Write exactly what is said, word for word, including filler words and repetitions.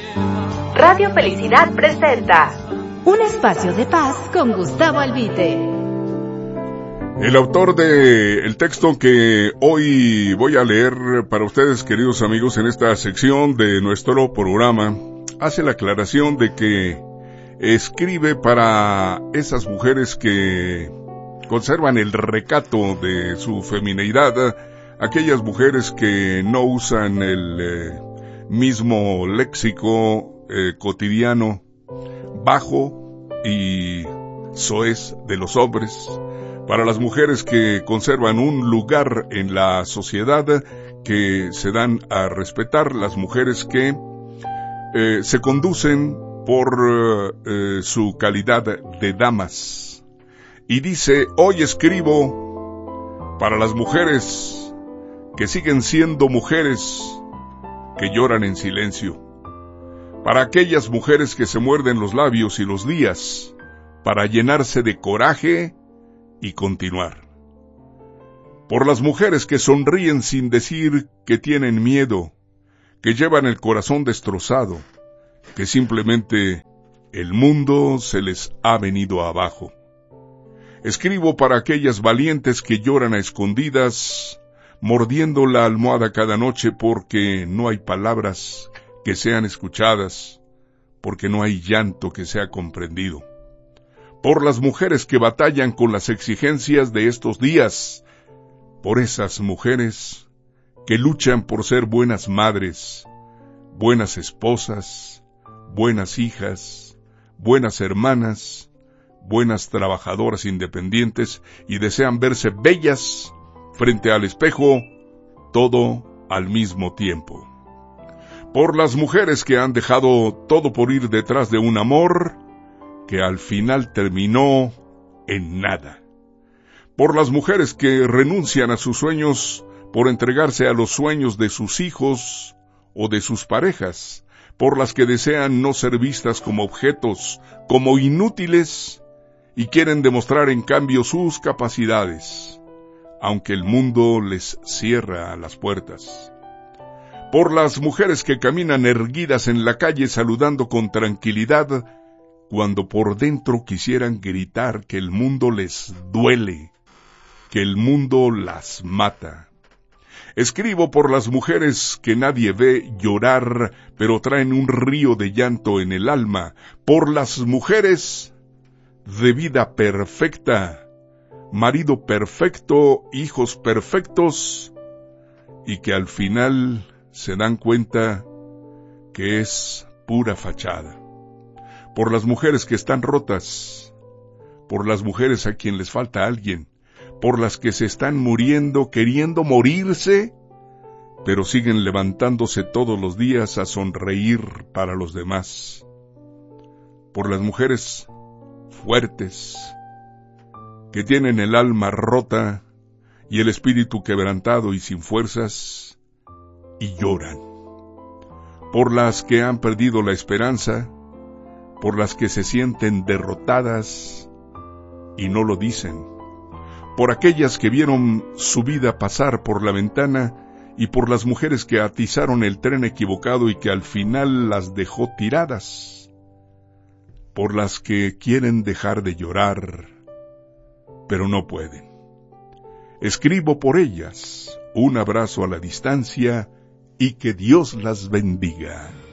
Radio Felicidad presenta Un espacio de paz con Gustavo Albite. El autor de el texto que hoy voy a leer para ustedes, queridos amigos, en esta sección de nuestro programa, hace la aclaración de que escribe para esas mujeres que conservan el recato de su femineidad, aquellas mujeres que no usan el eh, mismo léxico eh, cotidiano bajo y soez de los hombres, para las mujeres que conservan un lugar en la sociedad, que se dan a respetar, las mujeres que eh, se conducen por eh, su calidad de damas. Y dice: hoy escribo para las mujeres que siguen siendo mujeres, que lloran en silencio, para aquellas mujeres que se muerden los labios y los días, para llenarse de coraje y continuar. Por las mujeres que sonríen sin decir que tienen miedo, que llevan el corazón destrozado, que simplemente el mundo se les ha venido abajo. Escribo para aquellas valientes que lloran a escondidas, mordiendo la almohada cada noche porque no hay palabras que sean escuchadas, porque no hay llanto que sea comprendido. Por las mujeres que batallan con las exigencias de estos días, por esas mujeres que luchan por ser buenas madres, buenas esposas, buenas hijas, buenas hermanas, buenas trabajadoras independientes y desean verse bellas frente al espejo, todo al mismo tiempo. Por las mujeres que han dejado todo por ir detrás de un amor que al final terminó en nada. Por las mujeres que renuncian a sus sueños por entregarse a los sueños de sus hijos o de sus parejas. Por las que desean no ser vistas como objetos, como inútiles, y quieren demostrar en cambio sus capacidades, aunque el mundo les cierra las puertas. Por las mujeres que caminan erguidas en la calle saludando con tranquilidad, cuando por dentro quisieran gritar que el mundo les duele, que el mundo las mata. Escribo por las mujeres que nadie ve llorar, pero traen un río de llanto en el alma, por las mujeres de vida perfecta, marido perfecto, hijos perfectos, y que al final se dan cuenta que es pura fachada. Por las mujeres que están rotas, por las mujeres a quien les falta alguien, por las que se están muriendo, queriendo morirse, pero siguen levantándose todos los días a sonreír para los demás. Por las mujeres fuertes, que tienen el alma rota y el espíritu quebrantado y sin fuerzas, y lloran. Por las que han perdido la esperanza, por las que se sienten derrotadas y no lo dicen. Por aquellas que vieron su vida pasar por la ventana y por las mujeres que atizaron el tren equivocado y que al final las dejó tiradas. Por las que quieren dejar de llorar, pero no pueden. Escribo por ellas un abrazo a la distancia y que Dios las bendiga.